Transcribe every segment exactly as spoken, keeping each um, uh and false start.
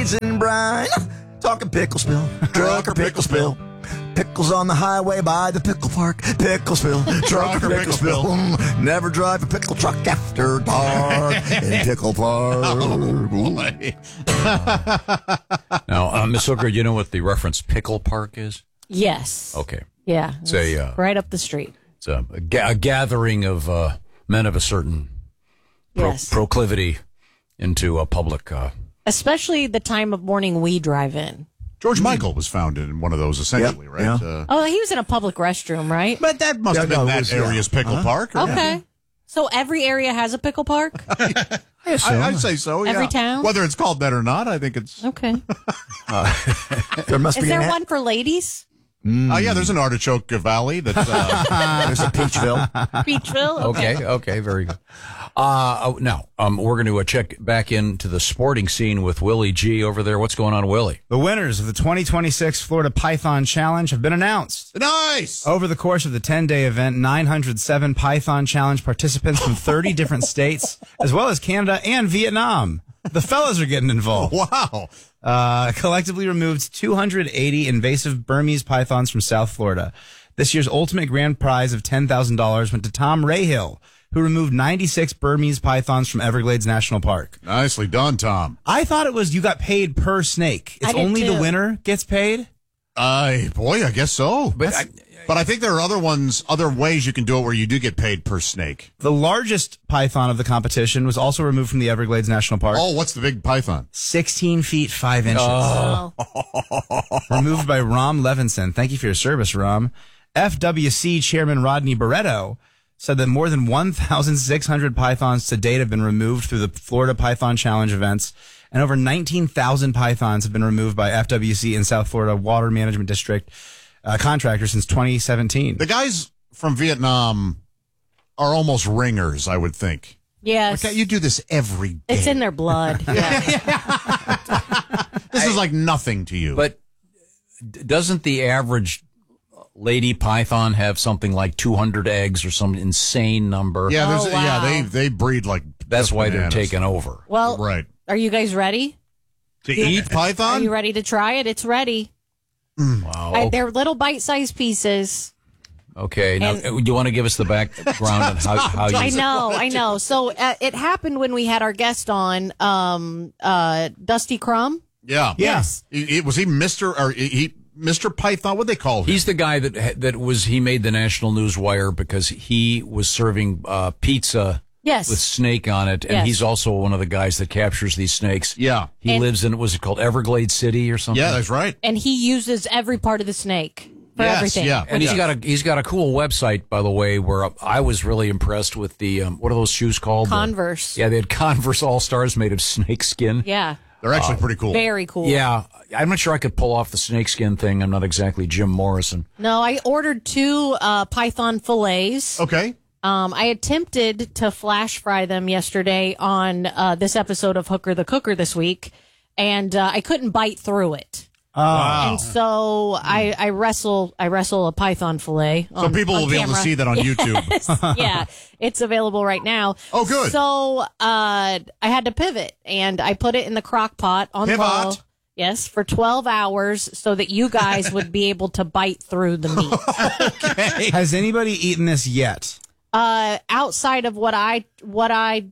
peas and brine. Talking pickle spill, truck or pickle spill. Pickles on the highway by the pickle park. Pickle spill, truck or pickle spill. Never drive a pickle truck after dark in Pickle Park. Oh, boy. Now, uh, Miss Hooker, you know what the reference Pickle Park is? Yes. Okay. Yeah. It's a, uh, right up the street. It's a, a, ga- a gathering of uh, men of a certain pro- Yes. proclivity into a public... Uh, Especially the time of morning we drive in. George Michael was found in one of those, essentially, Yep, right? yeah. Uh, Oh, he was in a public restroom, right? but that must Yeah, have been no, it that was, yeah. area's Pickle Uh-huh. Park. or- Okay. So every area has a pickle park? I, I'd say so, yeah. Every town? Whether it's called that or not, I think it's... Okay. There must Is be there an one for ladies? Uh, yeah, there's an Artichoke Valley that... Uh, There's a Peachville. Beachville? okay, okay, very good. Uh, oh, now, um, we're going to uh, check back into the sporting scene with Willie G over there. What's going on, Willie? The winners of the twenty twenty-six Florida Python Challenge have been announced. nice! Over the course of the ten-day event, nine hundred seven Python Challenge participants from thirty different states, as well as Canada and Vietnam. The fellas are getting involved. Wow. Uh, collectively removed two hundred eighty invasive Burmese pythons from South Florida. This year's ultimate grand prize of ten thousand dollars went to Tom Rahill, who removed ninety-six Burmese pythons from Everglades National Park. Nicely done, Tom. I thought it was you got paid per snake. I It's did only the too. winner gets paid? Uh, boy, I guess so. But I, But I think there are other ones, other ways you can do it where you do get paid per snake. The largest python of the competition was also removed from the Everglades National Park. Oh, what's the big python? sixteen feet, five inches. Oh. Removed by Rom Levinson. Thank you for your service, Rom. F W C Chairman Rodney Barreto said that more than one thousand six hundred pythons to date have been removed through the Florida Python Challenge events, and over nineteen thousand pythons have been removed by F W C in South Florida Water Management District uh, contractors since twenty seventeen. The guys from Vietnam are almost ringers, I would think. Yes. Okay, you do this every day. It's in their blood. Yeah. This is like nothing to you. but d- doesn't the average lady python have something like two hundred eggs or some insane number? yeah, there's Oh, wow. yeah, they they breed like That's just why bananas. they're taking over. Well, Right. are you guys ready? To eat Are python? you ready to try it? It's ready. Wow. I, they're little bite-sized pieces. Okay. Now, And- uh, do you want to give us the background on how, how you... I know, I know. So uh, it happened when we had our guest on, um, uh, Dusty Crumb. Yeah. Yes. He, he- was he Mister or he, he Mister Python? What they call him? He's the guy that that was, he made the National News Wire because he was serving uh, pizza Yes. with snake on it, and Yes. he's also one of the guys that captures these snakes. Yeah. He And- lives in, was it called Everglades City or something? Yeah, that's right. And he uses every part of the snake for Yes, everything. yeah. And he's got a he's got a cool website, by the way, where I was really impressed with the um, what are those shoes called? Converse. The- yeah, they had Converse All Stars made of snake skin. Yeah. They're actually pretty cool. Very cool. Yeah, I'm not sure I could pull off the snakeskin thing. I'm not exactly Jim Morrison. No, I ordered two uh, python fillets. Okay. Um, I attempted to flash fry them yesterday on uh, this episode of Hooker the Cooker this week, and uh, I couldn't bite through it. Wow. And so I, I wrestle I wrestle a python fillet. So on- people on will be able to camera. see that on YouTube. Yeah, it's available right now. Oh, good. So uh, I had to pivot, and I put it in the crock pot on Pivot. low. Yes, for twelve hours so that you guys would be able to bite through the meat. Has anybody eaten this yet? Uh, outside of what I what I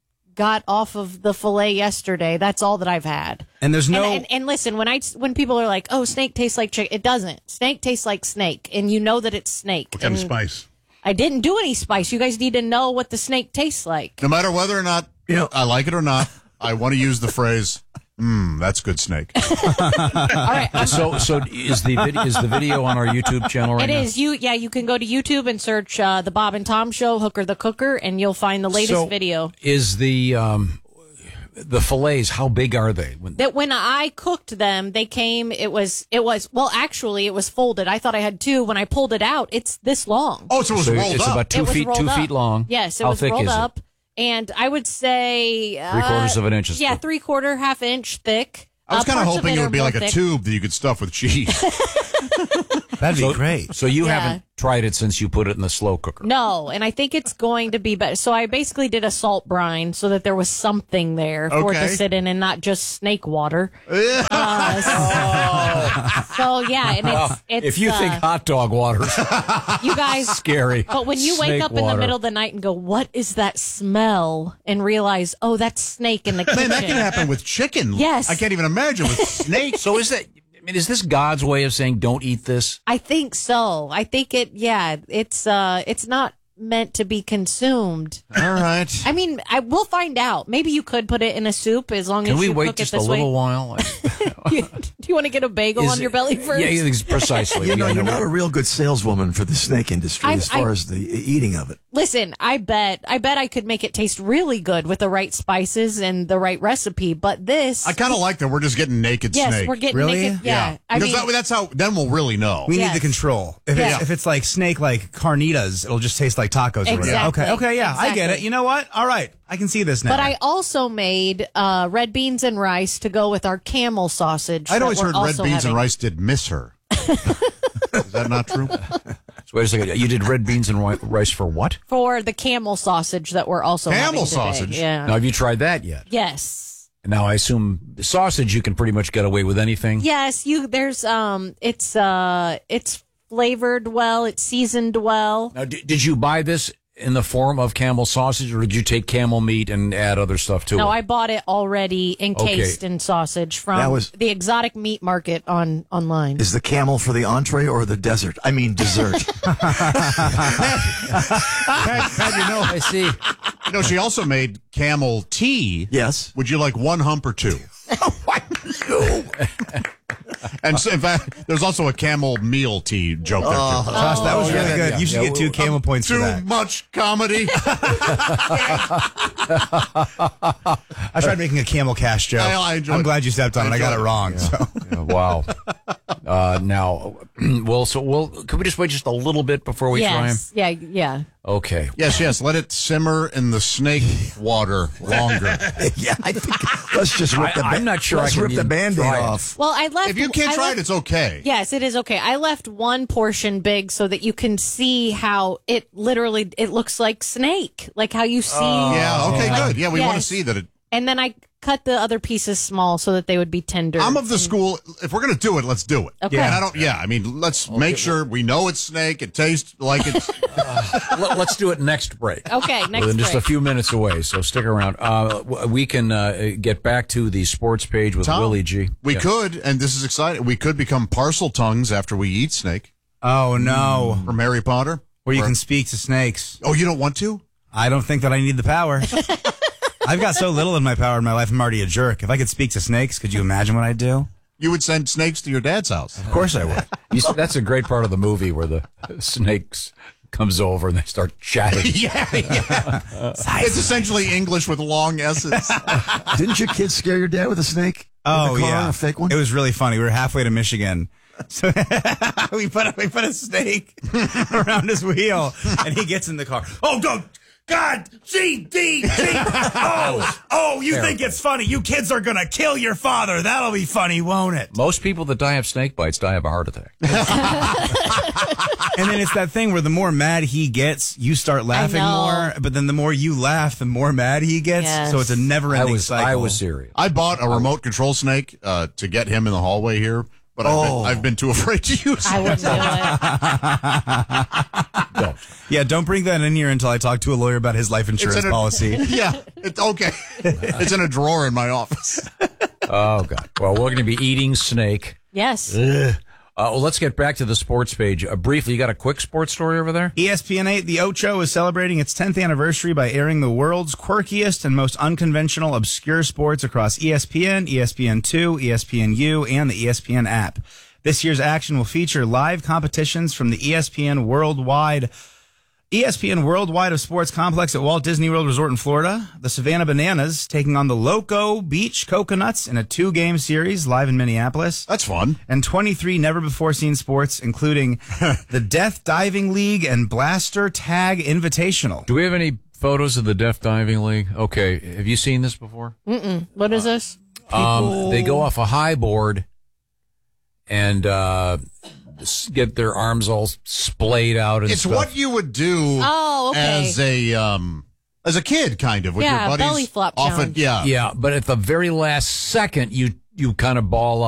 got off of the fillet yesterday, that's all that I've had. And there's no... And, and, and listen, when I when people are like, "Oh, snake tastes like chicken," it doesn't. Snake tastes like snake, and you know that it's snake. What kind of And spice? I didn't do any spice. You guys need to know what the snake tastes like. No matter whether or not You know- I like it or not, I want to use the phrase, mmm, that's good snake. All right, I'm So, so is the vid- is the video on our YouTube channel right It now? is you. Yeah, you can go to YouTube and search uh, the Bob and Tom Show, Hooker the Cooker, and you'll find the latest So, video. Is the um, the fillets? How big are they? When- That when I cooked them, they came. It was. It was. Well, actually, it was folded. I thought I had two. When I pulled it out, it's this long. Oh, so it was so rolled it's up. about two it was feet rolled two up. feet long. Yes, it How was thick rolled is up, and I would say uh, Three quarters of an inch is Yeah, thick. three quarter, half inch thick. I was Uh, kind of parts hoping it it are would be more like a thick. tube that you could stuff with cheese. That'd be So- great. So you Yeah. haven't tried it since you put it in the slow cooker. No, and I think it's going to be better. So I basically did a salt brine so that there was something there for it Okay. to sit in and not just snake water. Uh, so, so, yeah, and it's, it's If you uh, think hot dog water's you guys scary, But when you wake snake up in the water. middle of the night and go, "What is that smell?" and realize, "Oh, that's snake in the kitchen." Man, that can happen with chicken. Yes. I can't even imagine with snakes. So is that? I mean, is this God's way of saying don't eat this? I think so. I think it. Yeah, it's uh, it's not meant to be consumed. All right. I mean, I will find out. Maybe you could put it in a soup as long Can as we you wait cook just it a this little way. while? You- do you want to get a bagel Is on your it- belly first? Yeah, yeah, precisely. You know, Yeah, you're no, not a real good saleswoman for the snake industry I- as far I- as the eating of it. Listen, I bet I bet I could make it taste really good with the right spices and the right recipe. But this, I kind of like that we're just getting naked yes, snake. we're getting Really? naked. Yeah, I because mean, that, that's how, then we'll really know. We Yes. need the control. If, Yeah. it's, if it's like snake, like carnitas, it'll just taste like tacos. Or whatever. Exactly. Okay. Okay. Yeah, I get it. Exactly. You know what? All right, I can see this now. But I also made uh, red beans and rice to go with our camel sausage. I'd that always we're heard red also beans having. and rice did miss her. Is that not true? So wait a second. You did red beans and ri- rice for what? For the camel sausage that we're also Camel having today. sausage? Yeah. Now, have you tried that yet? Yes. Now, I assume sausage you can pretty much get away with anything. Yes. You. There's. Um. It's. Uh. It's flavored well. It's seasoned well. Now, did, did you buy this in the form of camel sausage, or did you take camel meat and add other stuff to No, it? I bought it already encased Okay. in sausage from That was- the exotic meat market on online. Is the camel for the entree or the desert? I mean, dessert. Pat, Pat, you know, I see. you know, she also made camel tea. Yes. Would you like one hump or two? And so, in fact, there's also a camel meal tea joke there, too. Josh, that was Oh, really yeah, good. yeah, you should yeah, get two we- camel points for Too that. much comedy. I tried making a camel cash joke. I- I enjoyed I'm it. glad you stepped on I it. I got it enjoyed it. wrong. So. Yeah, wow. Uh, now, well, so we'll. Could we just wait just a little bit before we yes. Yeah. Yeah. try? Okay. Yes, yes. Let it simmer in the snake water longer. Yeah, I think let's just rip the I- I'm ba- not sure I Let's can rip the even Band-Aid try it. off. Well, I left. If you can't I try left- it, it's okay. Yes, it is okay. I left one portion big so that you can see how it literally it looks like snake, like how you see. Yeah, okay, Like, good. Yeah, we want to yes. see that it. And then I cut the other pieces small so that they would be tender. I'm of the school. If we're going to do it, let's do it. Okay. And I don't. Yeah, I mean, let's make sure we know it's snake. It tastes like it's. Let, us do it next break. Okay, next Within just a break. few minutes away, so stick around. Uh, w- we can uh, get back to the sports page with Tom, Willie G. We Yeah. could, and this is exciting. We could become parcel tongues after we eat snake Oh, no. from Harry Potter. Where you Or- can speak to snakes. Oh, you don't want to? I don't think that I need the power. I've got so little in my power in my life, I'm already a jerk. If I could speak to snakes, could you imagine what I'd do? You would send snakes to your dad's house. Of course I would. You see, that's a great part of the movie where the snakes comes over and they start chatting. yeah, yeah. It's essentially English with long S's. Didn't your kids scare your dad with a snake? in Oh, the car, yeah. a fake one. It was really funny. We were halfway to Michigan. So we put a, we put a snake around his wheel, and he gets in the car. Oh, don't. God, G D G. Oh, oh, you think it's funny? You kids are going to kill your father. That'll be funny, won't it? Most people that die of snake bites die of a heart attack. And then it's that thing where the more mad he gets, you start laughing know. more. But then the more you laugh, the more mad he gets. Yes. So it's a I never-ending was, cycle. I was serious. I bought a remote control snake uh, to get him in the hallway here, but I've, Oh. been, I've been too afraid to use I it. wouldn't do it. Don't. Yeah, don't bring that in here until I talk to a lawyer about his life insurance in a- policy. Yeah, it's okay. It's in a drawer in my office. Oh, God. Well, we're going to be eating snake. Yes. Uh, well, let's get back to the sports page. Uh, briefly, you got a quick sports story over there? E S P N eight, The Ocho, is celebrating its tenth anniversary by airing the world's quirkiest and most unconventional obscure sports across E S P N, E S P N two, E S P N U, and the E S P N app. This year's action will feature live competitions from the E S P N Worldwide E S P N Worldwide of Sports Complex at Walt Disney World Resort in Florida. The Savannah Bananas taking on the Loco Beach Coconuts in a two-game series live in Minneapolis. That's fun. And twenty-three never-before-seen sports, including the Death Diving League and Blaster Tag Invitational. Do we have any photos of the Deaf Diving League? Okay. Have you seen this before? What is this? Um, they go off a high board, and uh, s- get their arms all splayed out. And It's stuff. what you would do Oh, okay. as a um as a kid, kind of with Yeah, your buddies. belly flop often, challenge. yeah. Yeah, but at the very last second, you you kind of ball